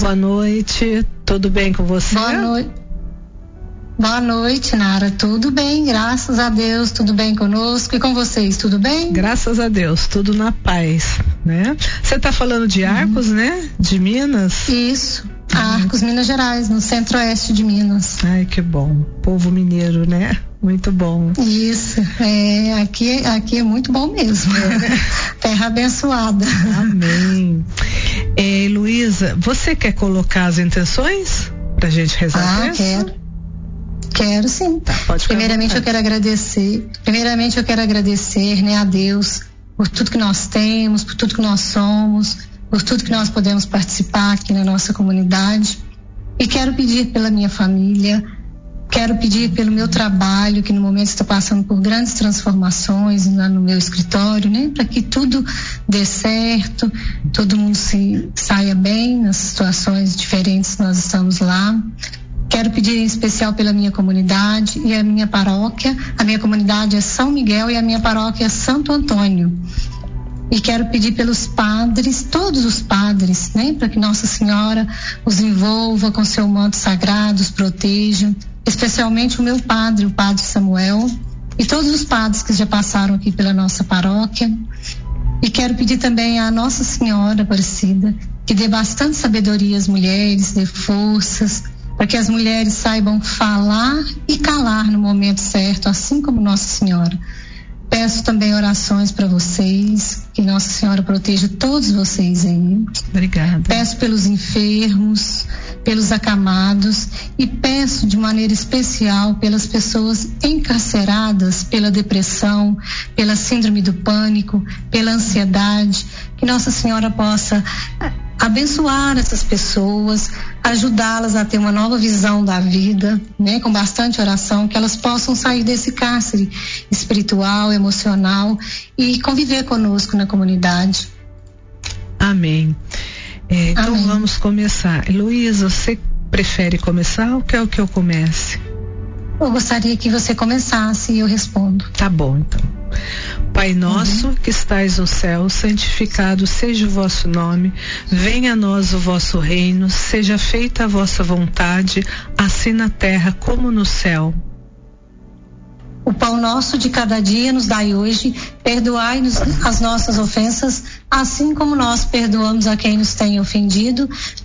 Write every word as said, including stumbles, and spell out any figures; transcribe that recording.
boa noite. Tudo bem com você? Boa noite. Boa noite, Nara. Tudo bem, graças a Deus, tudo bem conosco. E com vocês, tudo bem? Graças a Deus, tudo na paz, né? Você está falando de Arcos, uhum. né? De Minas? Isso, Arcos, uhum. Minas Gerais, no centro-oeste de Minas. Ai, que bom. Povo mineiro, né? Muito bom. Isso, é, aqui, aqui é muito bom mesmo. É. Terra abençoada. Amém. É, Luísa, você quer colocar as intenções pra gente rezar? Ah, quero. Quero sim. Tá, pode Primeiramente eu quero agradecer, primeiramente eu quero agradecer, né, a Deus por tudo que nós temos, por tudo que nós somos, por tudo que nós podemos participar aqui na nossa comunidade. E quero pedir pela minha família, quero pedir pelo meu trabalho, que no momento está passando por grandes transformações lá no meu escritório, né, para que tudo dê certo, todo mundo se saia bem nas situações diferentes que nós estamos lá. Quero pedir em especial pela minha comunidade e a minha paróquia. A minha comunidade é São Miguel e a minha paróquia é Santo Antônio. E quero pedir pelos padres, todos os padres, né, para que Nossa Senhora os envolva com seu manto sagrado, os proteja, especialmente o meu padre, o Padre Samuel, e todos os padres que já passaram aqui pela nossa paróquia. E quero pedir também à Nossa Senhora Aparecida que dê bastante sabedoria às mulheres, dê forças, para que as mulheres saibam falar e calar no momento certo, assim como Nossa Senhora. Peço também orações para vocês, que Nossa Senhora proteja todos vocês aí. Obrigada. Peço pelos enfermos, pelos acamados e peço de maneira especial pelas pessoas encarceradas pela depressão, pela síndrome do pânico, pela ansiedade, que Nossa Senhora possa abençoar essas pessoas, ajudá-las a ter uma nova visão da vida, né, com bastante oração, que elas possam sair desse cárcere espiritual, emocional e conviver conosco na comunidade. Amém. É, então Amém. Vamos começar. Luísa, você prefere começar ou quer que eu comece? Eu gostaria que você começasse e eu respondo. Tá bom, então. Pai nosso, uhum. que estais no céu, santificado seja o vosso nome, venha a nós o vosso reino, seja feita a vossa vontade, assim na terra como no céu. O pão nosso de cada dia nos dai hoje, perdoai-nos as nossas ofensas, assim como nós perdoamos a quem nos tem ofendido.